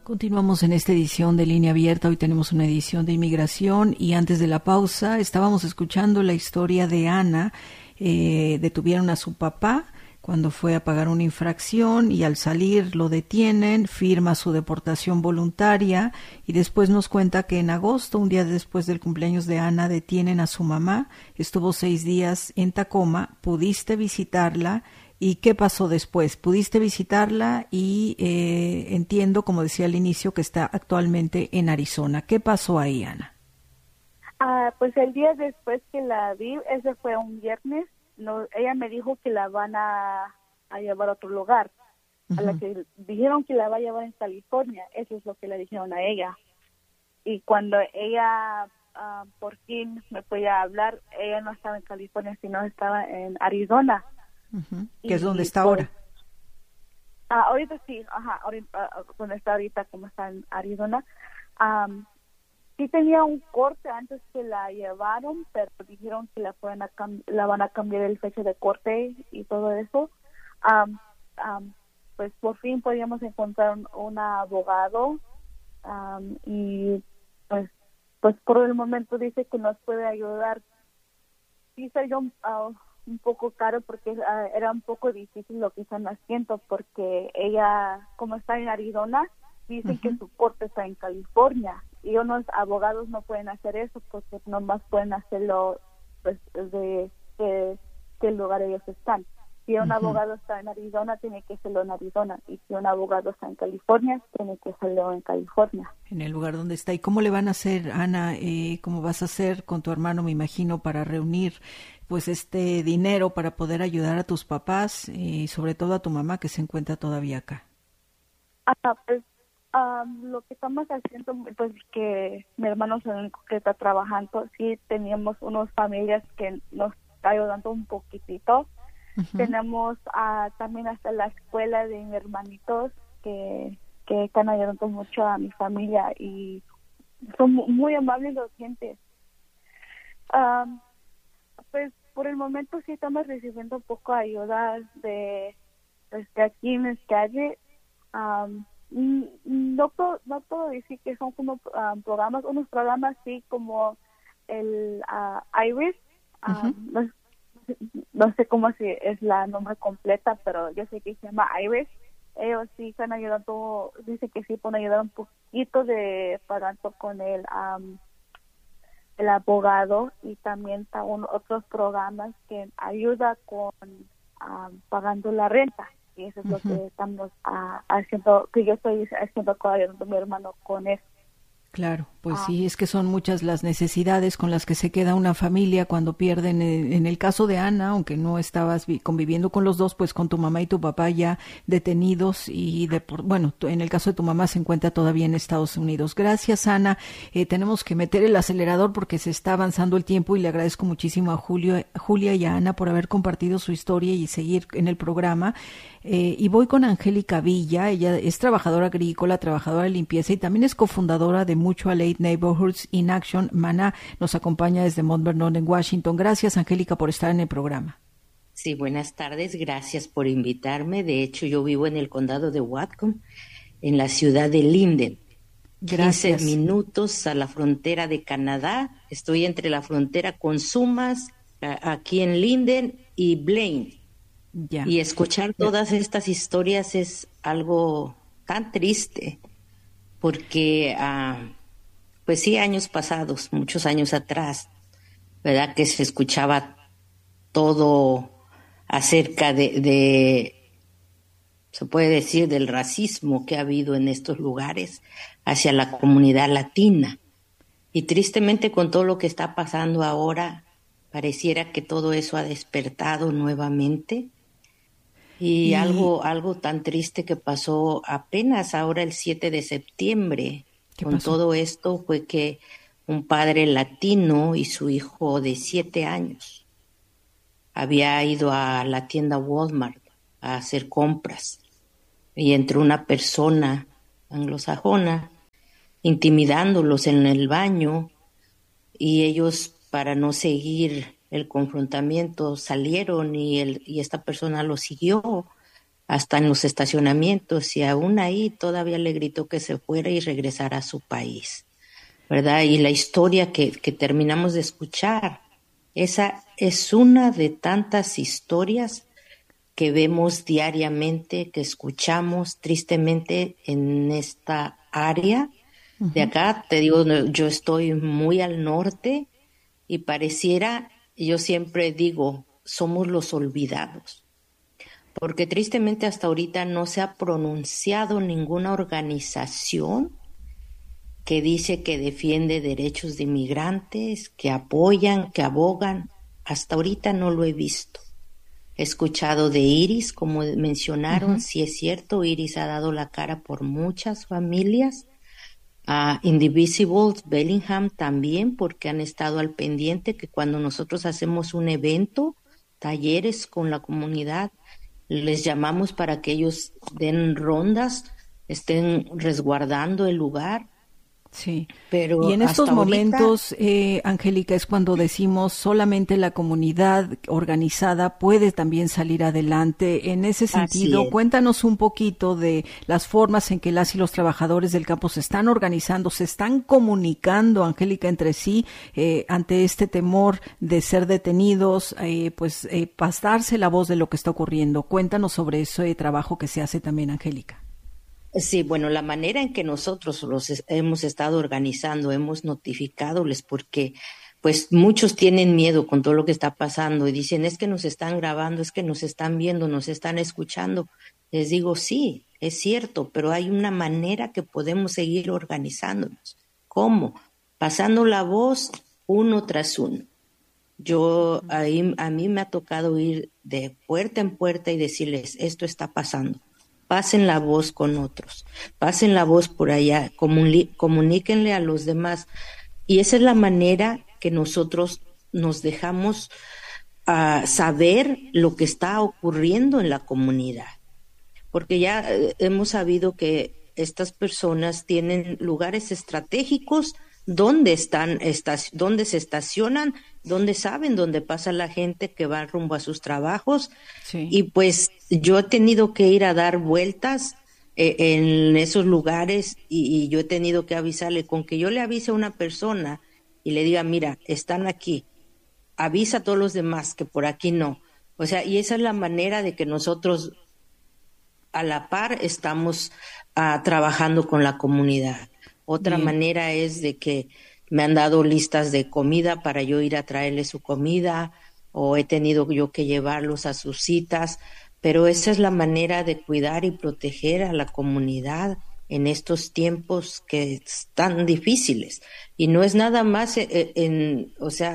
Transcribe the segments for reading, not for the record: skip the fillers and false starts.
Continuamos en esta edición de Línea Abierta. Hoy tenemos una edición de inmigración y antes de la pausa estábamos escuchando la historia de Ana. Detuvieron a su papá cuando fue a pagar una infracción y al salir lo detienen, firma su deportación voluntaria y después nos cuenta que en agosto, un día después del cumpleaños de Ana, detienen a su mamá. Estuvo 6 días en Tacoma. ¿Pudiste visitarla? ¿Y qué pasó después? ¿Pudiste visitarla? Y entiendo, como decía al inicio, que está actualmente en Arizona. ¿Qué pasó ahí, Ana? Pues el día después que la vi, ese fue un viernes, no, ella me dijo que la van a llevar a otro lugar, a la que dijeron que la va a llevar en California. Eso es lo que le dijeron a ella. Y cuando ella por fin me podía hablar, ella no estaba en California, sino estaba en Arizona. ¿Que es donde está ahora? Ahorita sí, donde está ahorita, como está en Arizona. Sí tenía un corte antes que la llevaron, pero dijeron que la van a cambiar el fecha de corte y todo eso. Pues por fin podíamos encontrar un abogado y pues por el momento dice que nos puede ayudar. Sí salió un poco caro porque era un poco difícil lo que están haciendo, porque ella, como está en Arizona, dicen que su corte está en California y unos abogados no pueden hacer eso porque nomás pueden hacerlo pues de qué lugar ellos están. Si un abogado está en Arizona, tiene que hacerlo en Arizona, y si un abogado está en California, tiene que hacerlo en California. En el lugar donde está. ¿Y cómo le van a hacer, Ana? ¿Cómo vas a hacer con tu hermano, me imagino, para reunir pues este dinero para poder ayudar a tus papás y sobre todo a tu mamá que se encuentra todavía acá? Lo que estamos haciendo, pues que mi hermano es el único que está trabajando. Sí teníamos unas familias que nos está ayudando un poquitito. Tenemos también hasta la escuela de mis hermanitos que están ayudando mucho a mi familia y son muy amables los gentes. Pues por el momento sí estamos recibiendo un poco de ayuda de aquí en Skagit. No puedo decir que son como programas, unos programas sí como el IRIS. No sé cómo si es la nombre completa, pero yo sé que se llama IRIS. Ellos sí están ayudando, dice que sí pueden ayudar un poquito de pagando con el abogado, y también están otros programas que ayuda con pagando la renta, y eso es lo que estamos haciendo, que yo estoy haciendo con mi hermano con eso. Claro, pues sí, es que son muchas las necesidades con las que se queda una familia cuando pierden, en el caso de Ana, aunque no estabas conviviendo con los dos, pues con tu mamá y tu papá ya detenidos y en el caso de tu mamá se encuentra todavía en Estados Unidos. Gracias, Ana. Tenemos que meter el acelerador porque se está avanzando el tiempo y le agradezco muchísimo a Julia y a Ana por haber compartido su historia y seguir en el programa. Y voy con Angélica Villa. Ella es trabajadora agrícola, trabajadora de limpieza y también es cofundadora de Mutual Aid Neighborhoods in Action. Maná nos acompaña desde Mount Vernon en Washington. Gracias, Angélica, por estar en el programa. Sí, buenas tardes. Gracias por invitarme. De hecho, yo vivo en el condado de Whatcom, en la ciudad de Linden. Gracias. 15 minutos a la frontera de Canadá. Estoy entre la frontera con Sumas, aquí en Linden, y Blaine. Ya. Y escuchar todas estas historias es algo tan triste, porque, pues sí, años pasados, muchos años atrás, ¿verdad? Que se escuchaba todo acerca de, se puede decir, del racismo que ha habido en estos lugares hacia la comunidad latina. Y tristemente, con todo lo que está pasando ahora, pareciera que todo eso ha despertado nuevamente. Y algo tan triste que pasó apenas ahora el 7 de septiembre con todo esto fue que un padre latino y su hijo de 7 años había ido a la tienda Walmart a hacer compras y entró una persona anglosajona intimidándolos en el baño, y ellos, para no seguir el confrontamiento, salieron y esta persona lo siguió hasta en los estacionamientos, y aún ahí todavía le gritó que se fuera y regresara a su país, ¿verdad? Y la historia que terminamos de escuchar, esa es una de tantas historias que vemos diariamente, que escuchamos tristemente en esta área. De acá, te digo, yo estoy muy al norte y pareciera, yo siempre digo, somos los olvidados. Porque tristemente hasta ahorita no se ha pronunciado ninguna organización que dice que defiende derechos de inmigrantes, que apoyan, que abogan. Hasta ahorita no lo he visto. He escuchado de Iris, como mencionaron, sí es cierto, Iris ha dado la cara por muchas familias. Indivisible, Bellingham también, porque han estado al pendiente que cuando nosotros hacemos un evento, talleres con la comunidad, les llamamos para que ellos den rondas, estén resguardando el lugar. Sí, pero y en estos momentos, Angélica, es cuando decimos solamente la comunidad organizada puede también salir adelante. En ese sentido, cuéntanos un poquito de las formas en que las y los trabajadores del campo se están organizando, se están comunicando, Angélica, entre sí, ante este temor de ser detenidos, pasarse la voz de lo que está ocurriendo. Cuéntanos sobre ese trabajo que se hace también, Angélica. Sí, bueno, la manera en que nosotros los hemos estado organizando, hemos notificadores, porque pues muchos tienen miedo con todo lo que está pasando y dicen, es que nos están grabando, es que nos están viendo, nos están escuchando. Les digo, sí, es cierto, pero hay una manera que podemos seguir organizándonos. ¿Cómo? Pasando la voz uno tras uno. A mí me ha tocado ir de puerta en puerta y decirles, esto está pasando. Pasen la voz con otros, pasen la voz por allá, comuníquenle a los demás. Y esa es la manera que nosotros nos dejamos saber lo que está ocurriendo en la comunidad. Porque ya hemos sabido que estas personas tienen lugares estratégicos donde donde se estacionan, donde saben dónde pasa la gente que va rumbo a sus trabajos. Sí. Y pues yo he tenido que ir a dar vueltas en esos lugares y yo he tenido que avisarle, con que yo le avise a una persona y le diga, mira, están aquí, avisa a todos los demás que por aquí no. O sea, y esa es la manera de que nosotros a la par estamos trabajando con la comunidad. Otra manera es de que me han dado listas de comida para yo ir a traerles su comida, o he tenido yo que llevarlos a sus citas, pero esa es la manera de cuidar y proteger a la comunidad en estos tiempos que están difíciles. Y no es nada más en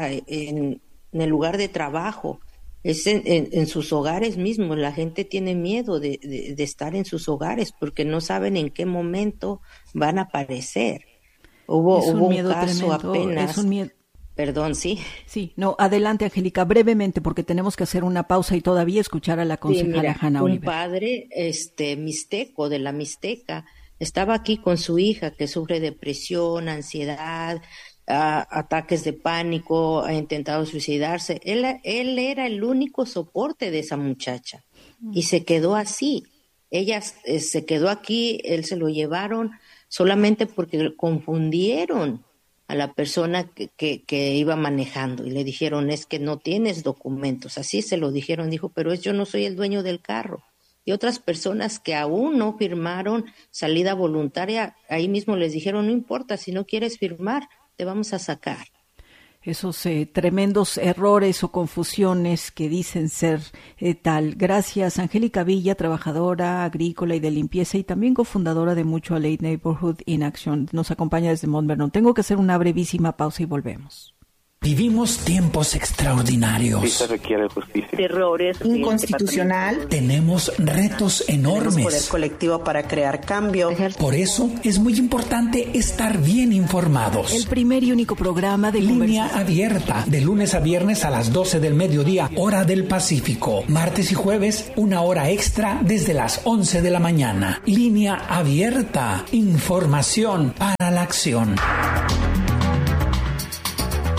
el lugar de trabajo, es en sus hogares mismos. La gente tiene miedo de estar en sus hogares porque no saben en qué momento van a aparecer. Hubo un caso tremendo. Apenas. Es un miedo. Perdón, sí. Sí, no, adelante, Angélica, brevemente, porque tenemos que hacer una pausa y todavía escuchar a la concejala Hanna Oliver. Un padre mixteco, de la Mixteca, estaba aquí con su hija que sufre depresión, ansiedad, ataques de pánico, ha intentado suicidarse. Él era el único soporte de esa muchacha y se quedó así. Ella se quedó aquí, él se lo llevaron solamente porque confundieron a la persona que iba manejando y le dijeron, es que no tienes documentos. Así se lo dijeron, dijo, pero yo no soy el dueño del carro. Y otras personas que aún no firmaron salida voluntaria, ahí mismo les dijeron, no importa, si no quieres firmar, te vamos a sacar. Esos tremendos errores o confusiones que dicen ser tal. Gracias, Angélica Villa, trabajadora agrícola y de limpieza y también cofundadora de Mutual Aid Neighborhood in Action. Nos acompaña desde Mount Vernon. Tengo que hacer una brevísima pausa y volvemos. Vivimos tiempos extraordinarios. Sí se requiere justicia. Errores. Inconstitucional. Tenemos retos enormes. Tenemos poder colectivo para crear cambio. Por eso es muy importante estar bien informados. El primer y único programa de Línea Abierta, de lunes a viernes a las 12 del mediodía, hora del Pacífico. Martes y jueves, una hora extra desde las 11 de la mañana. Línea Abierta, información para la acción.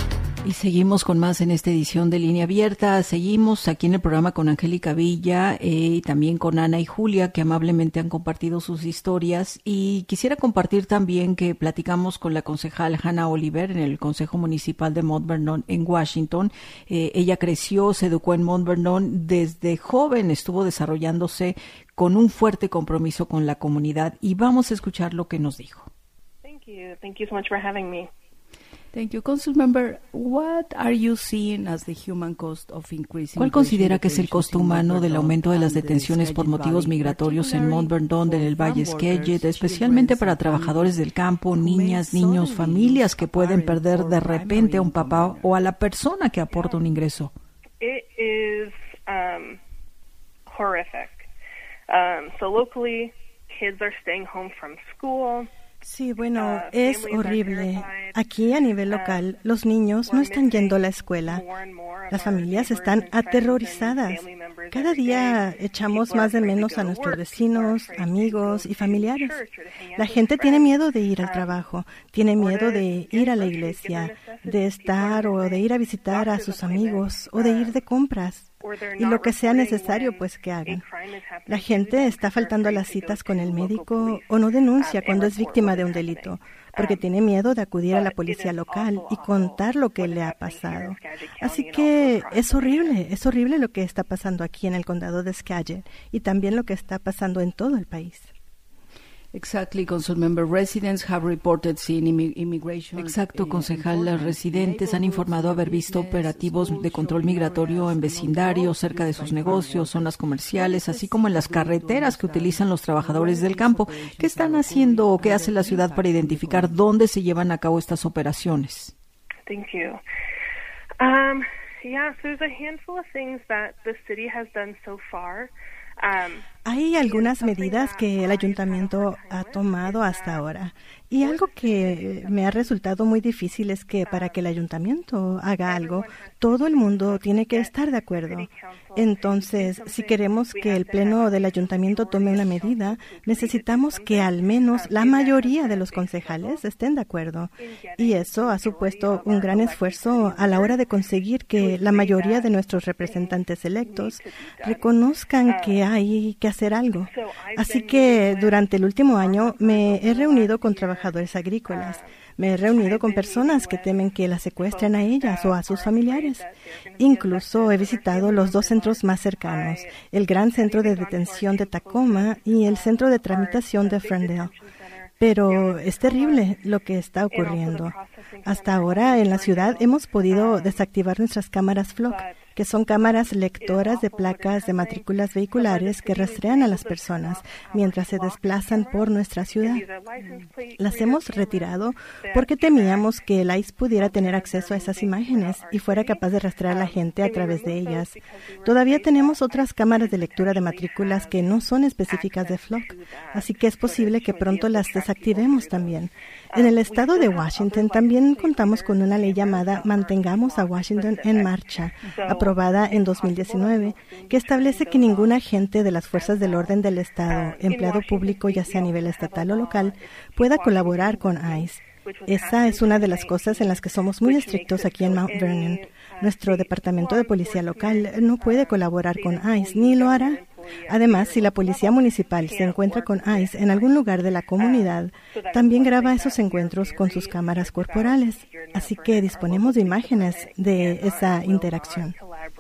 Y seguimos con más en esta edición de Línea Abierta. Seguimos aquí en el programa con Angélica Villa y también con Ana y Julia, que amablemente han compartido sus historias. Y quisiera compartir también que platicamos con la concejal Hannah Oliver en el Consejo Municipal de Mount Vernon en Washington. Ella creció, se educó en Mount Vernon. Desde joven estuvo desarrollándose con un fuerte compromiso con la comunidad. Y vamos a escuchar lo que nos dijo. Thank you. Thank you so much for having me. Thank you. Councilmember, what are you seeing as the human cost of increasing? ¿Cuál considera que es el costo humano del aumento de las detenciones por motivos migratorios en Mount Vernon, en el Valle Skagit, especialmente para trabajadores del campo, niñas, niños, familias que pueden perder de repente a un papá o a la persona que aporta un ingreso? It is horrific. So locally, kids are staying home from school. Sí, bueno, es horrible. Aquí a nivel local, los niños no están yendo a la escuela. Las familias están aterrorizadas. Cada día echamos más de menos a nuestros vecinos, amigos y familiares. La gente tiene miedo de ir al trabajo, tiene miedo de ir a la iglesia, de estar o de ir a visitar a sus amigos o de ir de compras. Y lo que sea necesario, pues que hagan. La gente está faltando a las citas con el médico o no denuncia cuando es víctima de un delito, porque tiene miedo de acudir a la policía local y contar lo que le ha pasado. Así que es horrible lo que está pasando aquí en el condado de Skagit y también lo que está pasando en todo el país. Exactly, Councilmember. Residents have reported seeing immigration. Exacto, concejal. Los residentes han informado haber visto operativos de control migratorio en vecindarios, cerca de sus negocios, zonas comerciales, así como en las carreteras que utilizan los trabajadores del campo. ¿Qué están haciendo o qué hace la ciudad para identificar dónde se llevan a cabo estas operaciones? Thank you. Yeah, so there's a handful of things that the city has done so far. Hay algunas medidas que el ayuntamiento ha tomado hasta ahora. Y algo que me ha resultado muy difícil es que para que el ayuntamiento haga algo, todo el mundo tiene que estar de acuerdo. Entonces, si queremos que el pleno del ayuntamiento tome una medida, necesitamos que al menos la mayoría de los concejales estén de acuerdo. Y eso ha supuesto un gran esfuerzo a la hora de conseguir que la mayoría de nuestros representantes electos reconozcan que hay que hacer algo. Así que durante el último año me he reunido con trabajadores agrícolas. Me he reunido con personas que temen que las secuestren a ellas o a sus familiares. Incluso he visitado los dos centros más cercanos, el Gran Centro de Detención de Tacoma y el Centro de Tramitación de Ferndale. Pero es terrible lo que está ocurriendo. Hasta ahora en la ciudad hemos podido desactivar nuestras cámaras Flock, que son cámaras lectoras de placas de matrículas vehiculares que rastrean a las personas mientras se desplazan por nuestra ciudad. Las hemos retirado porque temíamos que el ICE pudiera tener acceso a esas imágenes y fuera capaz de rastrear a la gente a través de ellas. Todavía tenemos otras cámaras de lectura de matrículas que no son específicas de Flock, así que es posible que pronto las desactivemos también. En el estado de Washington también contamos con una ley llamada Mantengamos a Washington en Marcha, aprobada en 2019, que establece que ningún agente de las fuerzas del orden del Estado, empleado público ya sea a nivel estatal o local, pueda colaborar con ICE. Esa es una de las cosas en las que somos muy estrictos aquí en Mount Vernon. Nuestro departamento de policía local no puede colaborar con ICE, ni lo hará. Además, si la policía municipal se encuentra con ICE en algún lugar de la comunidad, también graba esos encuentros con sus cámaras corporales. Así que disponemos de imágenes de esa interacción.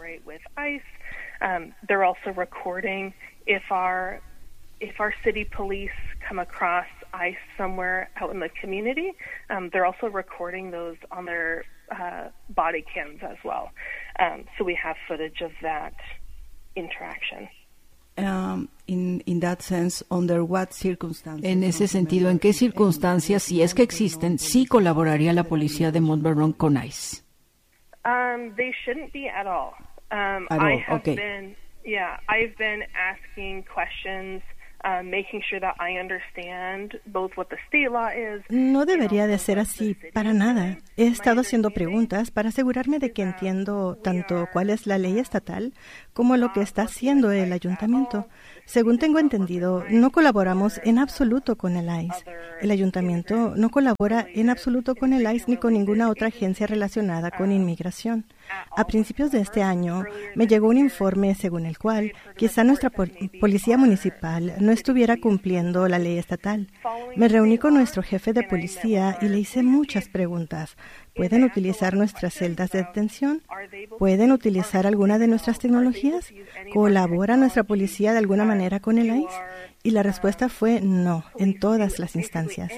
They're also recording if our city police come across ICE somewhere out in the community. They're also recording those on their body cams as well. So we have footage of that interaction. In that sense, under what circumstances? En ese sentido, ¿en qué circunstancias, si es que existen, sí colaboraría la policía de Mount Vernon con ICE? They shouldn't be at all. I've been asking questions, making sure that I understand both what the state law is. No debería de ser así, para nada. He estado haciendo preguntas para asegurarme de que entiendo tanto cuál es la ley estatal como lo que está haciendo el ayuntamiento. Según tengo entendido, no colaboramos en absoluto con el ICE. El ayuntamiento no colabora en absoluto con el ICE ni con ninguna otra agencia relacionada con inmigración. A principios de este año me llegó un informe según el cual quizá nuestra policía municipal no estuviera cumpliendo la ley estatal. Me reuní con nuestro jefe de policía y le hice muchas preguntas. ¿Pueden utilizar nuestras celdas de detención? ¿Pueden utilizar alguna de nuestras tecnologías? ¿Colabora nuestra policía de alguna manera con el ICE? Y la respuesta fue no, en todas las instancias.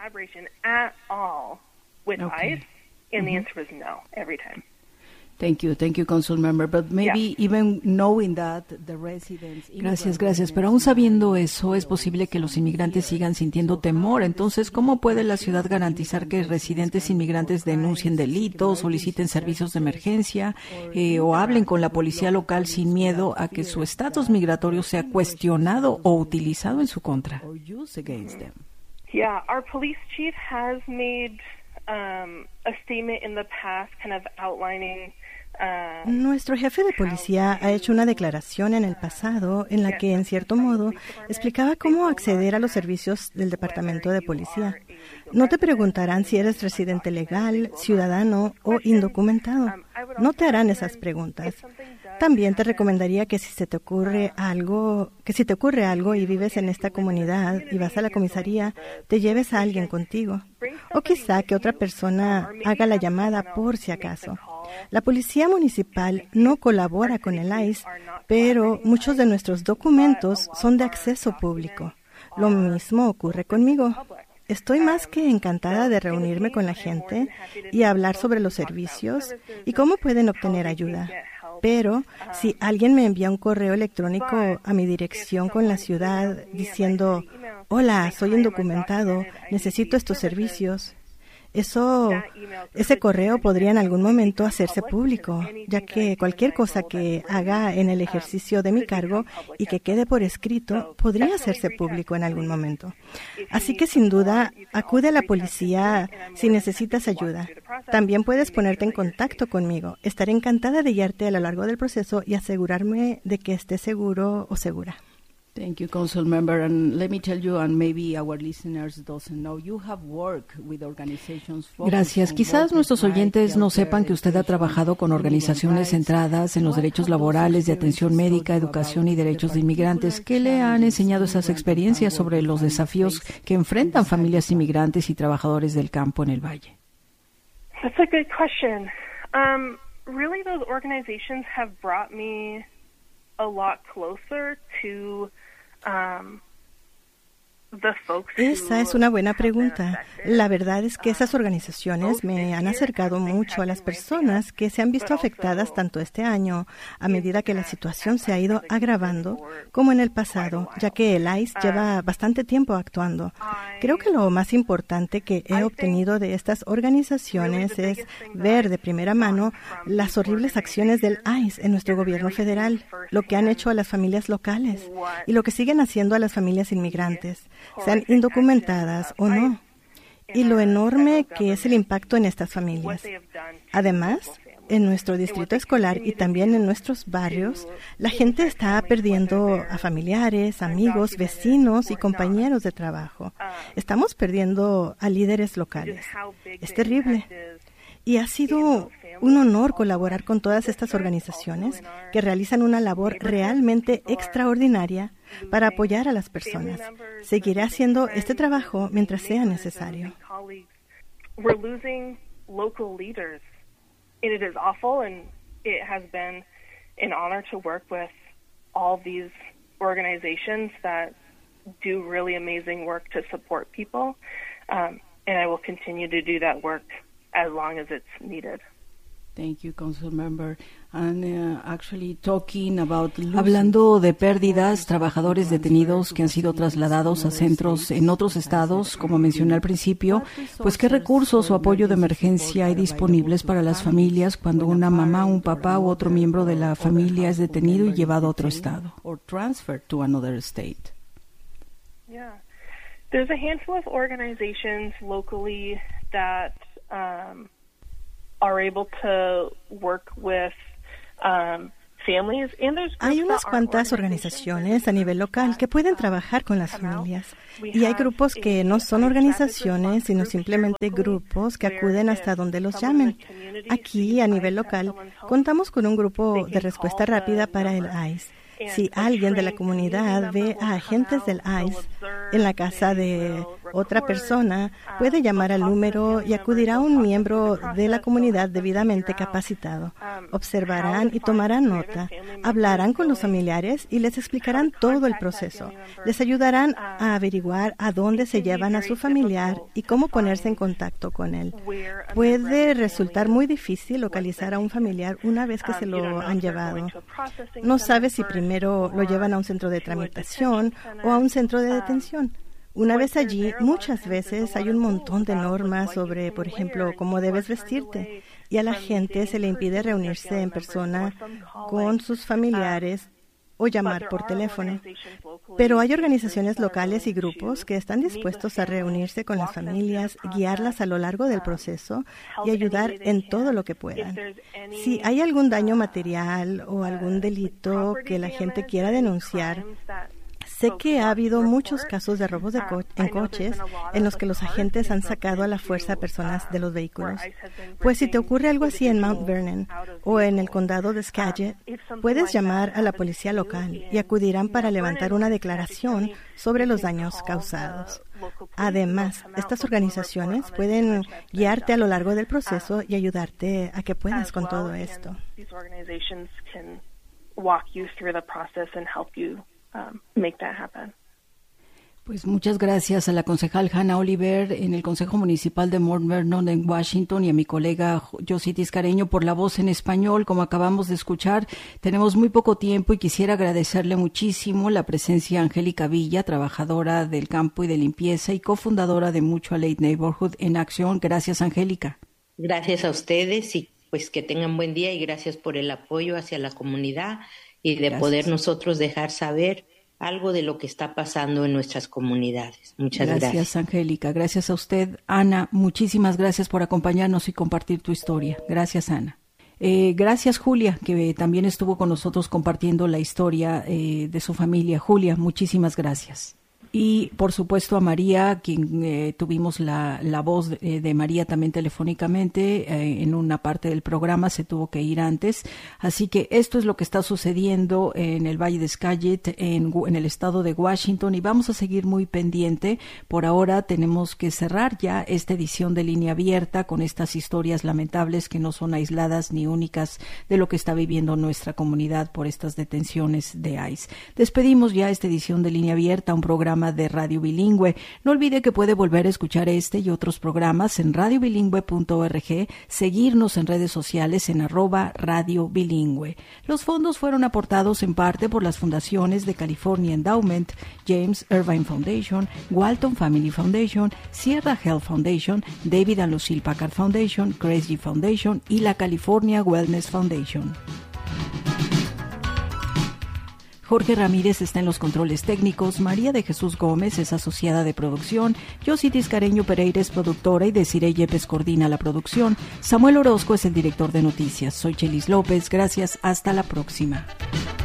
Okay. Thank you, Council Member. But maybe even knowing that the residents. Gracias. Pero aún sabiendo eso, es posible que los inmigrantes sigan sintiendo temor. Entonces, ¿cómo puede la ciudad garantizar que residentes inmigrantes denuncien delitos, soliciten servicios de emergencia o hablen con la policía local sin miedo a que su estatus migratorio sea cuestionado o utilizado en su contra? Yeah, our police chief has made a statement in the past, kind of outlining. Nuestro jefe de policía ha hecho una declaración en el pasado en la que, en cierto modo, explicaba cómo acceder a los servicios del Departamento de Policía. No te preguntarán si eres residente legal, ciudadano o indocumentado. No te harán esas preguntas. También te recomendaría que si te ocurre algo y vives en esta comunidad y vas a la comisaría, te lleves a alguien contigo. O quizá que otra persona haga la llamada por si acaso. La policía municipal no colabora con el ICE, pero muchos de nuestros documentos son de acceso público. Lo mismo ocurre conmigo. Estoy más que encantada de reunirme con la gente y hablar sobre los servicios y cómo pueden obtener ayuda. Pero si alguien me envía un correo electrónico a mi dirección con la ciudad diciendo, hola, soy indocumentado, necesito estos servicios, ese correo podría en algún momento hacerse público, ya que cualquier cosa que haga en el ejercicio de mi cargo y que quede por escrito podría hacerse público en algún momento. Así que sin duda, acude a la policía si necesitas ayuda. También puedes ponerte en contacto conmigo. Estaré encantada de guiarte a lo largo del proceso y asegurarme de que estés seguro o segura. Thank you, Council Member. And let me tell you, and maybe our listeners doesn't know, you have worked with organizations. Gracias. Quizás nuestros oyentes no sepan que usted ha trabajado con organizaciones centradas en los derechos laborales, de atención médica, educación y derechos de inmigrantes. ¿Qué le han enseñado esas experiencias sobre los desafíos que enfrentan familias inmigrantes y trabajadores del campo en el Valle? That's a good question. Really, those organizations have brought me a lot closer to Esa es una buena pregunta. La verdad es que esas organizaciones me han acercado mucho a las personas que se han visto afectadas tanto este año, a medida que la situación se ha ido agravando, como en el pasado, ya que el ICE lleva bastante tiempo actuando. Creo que lo más importante que he obtenido de estas organizaciones es ver de primera mano las horribles acciones del ICE en nuestro gobierno federal, lo que han hecho a las familias locales y lo que siguen haciendo a las familias inmigrantes, sean indocumentadas o no, y lo enorme que es el impacto en estas familias. Además, en nuestro distrito escolar y también en nuestros barrios, la gente está perdiendo a familiares, amigos, vecinos y compañeros de trabajo. Estamos perdiendo a líderes locales. Es terrible. Y ha sido un honor colaborar con todas estas organizaciones que realizan una labor realmente extraordinaria para apoyar a las personas. Seguiré haciendo este trabajo mientras sea necesario. We're losing local leaders. It is awful, and it has been an honor to work with all these organizations that do really amazing work to support people, and I will continue to do that work as long as it's needed. Thank you, Council Member. And actually talking about hablando de pérdidas, trabajadores detenidos que han sido trasladados a centros en otros estados, como mencioné al principio, pues qué recursos o apoyo de emergencia hay disponibles para las familias cuando una mamá, un papá u otro miembro de la familia es detenido y llevado a otro estado, or transferred to another state. Yeah, there's a handful of organizations locally that are able to work with Hay unas cuantas organizaciones a nivel local que pueden trabajar con las familias. Y hay grupos que no son organizaciones, sino simplemente grupos que acuden hasta donde los llamen. Aquí, a nivel local, contamos con un grupo de respuesta rápida para el ICE. Si alguien de la comunidad ve a agentes del ICE en la casa de otra persona, puede llamar al número y acudirá a un miembro de la comunidad debidamente capacitado. Observarán y tomarán nota, hablarán con los familiares y les explicarán todo el proceso. Les ayudarán a averiguar a dónde se llevan a su familiar y cómo ponerse en contacto con él. Puede resultar muy difícil localizar a un familiar una vez que se lo han llevado. No sabe si primero lo llevan a un centro de tramitación o a un centro de detención. Una vez allí, muchas veces hay un montón de normas sobre, por ejemplo, cómo debes vestirte, y a la gente se le impide reunirse en persona con sus familiares o llamar por teléfono. Pero hay organizaciones locales y grupos que están dispuestos a reunirse con las familias, guiarlas a lo largo del proceso y ayudar en todo lo que puedan. Si hay algún daño material o algún delito que la gente quiera denunciar, sé que ha habido muchos casos de robos en coches en los que los agentes han sacado a la fuerza a personas de los vehículos. Pues si te ocurre algo así en Mount Vernon o en el condado de Skagit, puedes llamar a la policía local y acudirán para levantar una declaración sobre los daños causados. Además, estas organizaciones pueden guiarte a lo largo del proceso y ayudarte a que puedas con todo esto. Make that happen. Pues muchas gracias a la concejal Hannah Oliver en el Consejo Municipal de Mount Vernon en Washington y a mi colega Josie Tiscareño por la voz en español. Como acabamos de escuchar, tenemos muy poco tiempo y quisiera agradecerle muchísimo la presencia de Angélica Villa, trabajadora del campo y de limpieza y cofundadora de Mutual Aid Neighborhood en Acción. Gracias, Angélica. Gracias a ustedes y pues que tengan buen día y gracias por el apoyo hacia la comunidad y de poder nosotros dejar saber algo de lo que está pasando en nuestras comunidades. Muchas gracias. Gracias, Angélica. Gracias a usted, Ana. Muchísimas gracias por acompañarnos y compartir tu historia. Gracias, Ana. Gracias, Julia, que también estuvo con nosotros compartiendo la historia de su familia. Julia, muchísimas gracias. Y, por supuesto, a María, quien tuvimos la voz de María también telefónicamente en una parte del programa, se tuvo que ir antes. Así que esto es lo que está sucediendo en el Valle de Skagit, en el estado de Washington, y vamos a seguir muy pendiente. Por ahora tenemos que cerrar ya esta edición de Línea Abierta con estas historias lamentables que no son aisladas ni únicas de lo que está viviendo nuestra comunidad por estas detenciones de ICE. Despedimos ya esta edición de Línea Abierta, un programa de Radio Bilingüe. No olvide que puede volver a escuchar este y otros programas en radiobilingüe.org, seguirnos en redes sociales en @radiobilingüe. Los fondos fueron aportados en parte por las fundaciones de California Endowment, James Irvine Foundation, Walton Family Foundation, Sierra Health Foundation, David and Lucille Packard Foundation, Grace G Foundation y la California Wellness Foundation. Jorge Ramírez está en los controles técnicos, María de Jesús Gómez es asociada de producción, Josie Tiscareño Pereira es productora y Desiree Yepes coordina la producción. Samuel Orozco es el director de noticias. Soy Chelis López, gracias, hasta la próxima.